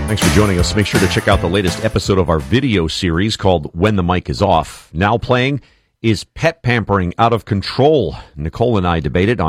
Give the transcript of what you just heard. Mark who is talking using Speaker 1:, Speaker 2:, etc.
Speaker 1: Thanks for joining us. Make sure to check out the latest episode of our video series called When the Mic is Off. Now playing, Is Pet Pampering Out of Control? Nicole and I debated on